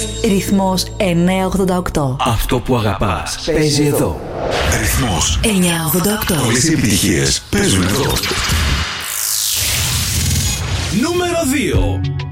Ρυθμός 988. Αυτό που αγαπάς παίζει εδώ. Ρυθμός 988. Όλες οι επιτυχίες παίζουν εδώ. Νούμερο 2.